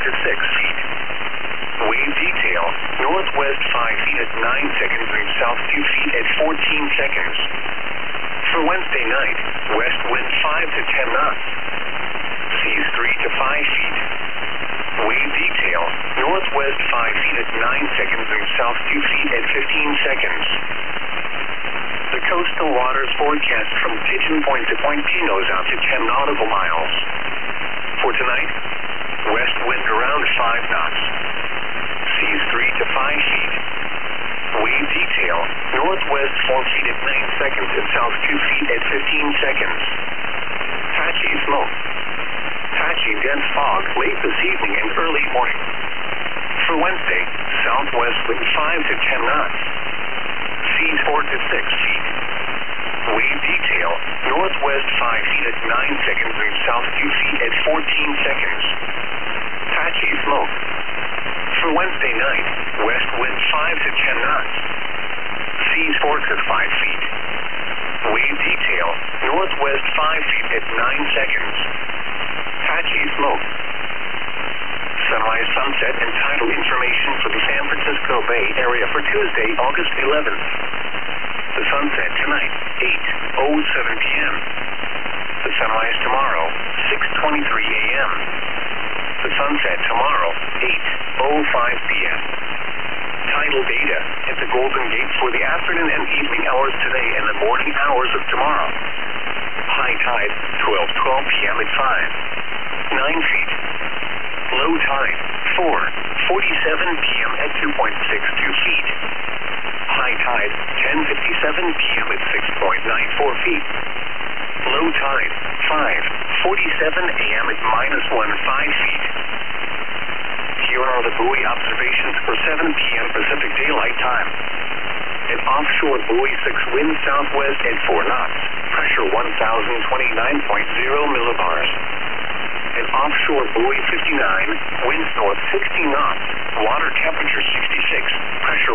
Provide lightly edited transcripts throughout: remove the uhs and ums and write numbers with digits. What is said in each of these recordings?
to 6 feet. Wave detail, northwest 5 feet at 9 seconds and south 2 feet at 14 seconds. For Wednesday night, west wind 5 to 10 knots. Seas 3 to 5 feet. Wave detail, northwest 5 feet at 9 seconds and south 2 feet at 15 seconds. The coastal waters forecast from Pigeon Point to Point Pinos out to 10 nautical miles. For tonight, west wind around 5 knots. Seas 3 to 5 feet. Wave detail, northwest 4 feet at 9 seconds and south 2 feet at 15 seconds. Patchy smoke. Patchy dense fog late this evening and early morning. For Wednesday, southwest wind 5 to 10 knots. Seas 4 to 6 feet. Wave detail, northwest 5 feet at 9 seconds and south 2 feet at 14 seconds. Patchy smoke. For Wednesday night, west wind 5 to 10 knots. Seas 4 to 5 feet. Wave detail, northwest 5 feet at 9 seconds. Patchy smoke. Sunrise, sunset, and tidal information for the San Francisco Bay Area for Tuesday, August 11th. The sunset tonight, 8:07 p.m. The sunrise tomorrow, 6:23 a.m. The sunset tomorrow, 8:05 p.m. Tidal data at the Golden Gate for the afternoon and evening hours today and the morning hours of tomorrow. High tide, 12:12 p.m. at 5, 9 feet. Low tide, 4:47 p.m. at 2.62 feet. High tide, 10:57 p.m. at 6.94 feet. Low tide, 5:47 a.m. at -1.5 feet. Here are the buoy observations for 7 p.m. Pacific Daylight Time. An offshore buoy 6 wind southwest at 4 knots, pressure 1,029.0 millibars. An offshore buoy 59, winds north 60 knots, water temperature 66, pressure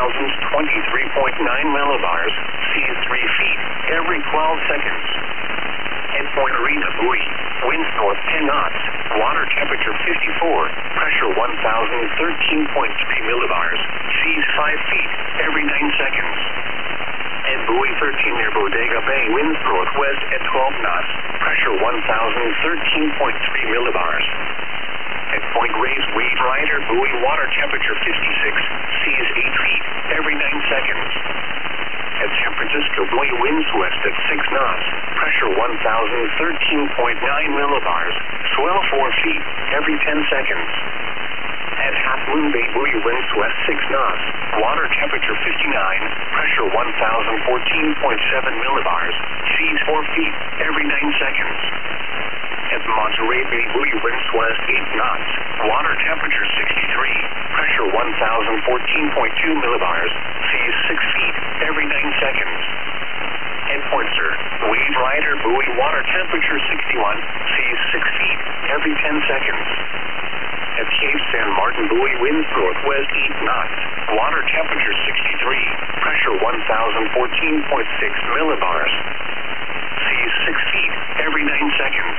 1,023.9 millibars, seas 3 feet, every 12 seconds. At Point Arena buoy, winds north 10 knots, water temperature 54, pressure 1,013.3 millibars, seas 5 feet, every 9 seconds. At buoy 13 near Bodega Bay, winds northwest at 12 knots, pressure 1,013.3 millibars. At Point Reyes Wave Rider buoy, water temperature 56, seas 8 feet, every 9 seconds. At San Francisco buoy, winds west at 6 knots, pressure 1,013.9 millibars, swell 4 feet, every 10 seconds. At Half Moon Bay buoy, winds west 6 knots, water temperature 59, pressure 1,014.7 millibars, seas 4 feet, every 9 seconds. At Monterey Bay buoy, winds west 8 knots, water temperature 63, pressure 1,014.2 millibars, seas 6 feet, every 9 seconds. At Point Sur, Wave Rider buoy, water temperature 61, seas 6 feet, every 10 seconds. At Cape San Martin buoy, winds northwest 8 knots, water temperature 63, pressure 1,014.6 millibars, seas 6 feet, every 9 seconds.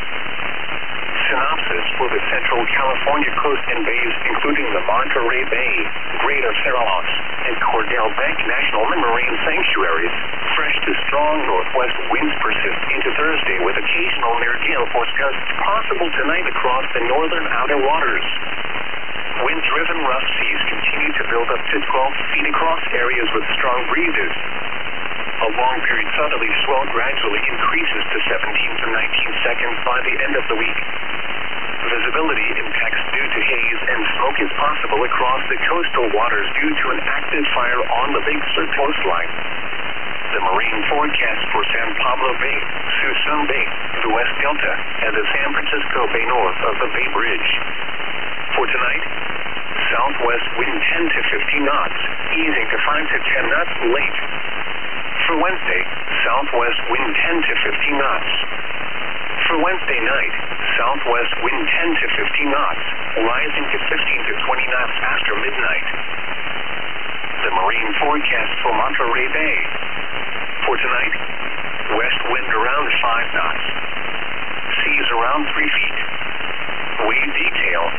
Synopsis for the Central California coast and bays, including the Monterey Bay, Greater Farallones, and Cordell Bank National Marine Sanctuaries. Fresh to strong northwest winds persist into Thursday with occasional near gale force gusts possible tonight across the northern outer waters. Wind-driven rough seas continue to build up to 12 feet across areas with strong breezes. A long-period southerly swell gradually increases to 17 to 19 seconds by the end of the week. Visibility impacts due to haze and smoke is possible across the coastal waters due to an active fire on the Big Sur coastline. The marine forecast for San Pablo Bay, Suisun Bay, the West Delta, and the San Francisco Bay north of the Bay Bridge. For tonight, southwest wind 10 to 15 knots, easing to 5 to 10 knots late. For Wednesday, southwest wind 10 to 15 knots. For Wednesday night, southwest wind 10 to 15 knots, rising to 15 to 20 knots after midnight. The marine forecast for Monterey Bay. For tonight, west wind around 5 knots. Seas around 3 feet. Wave detail,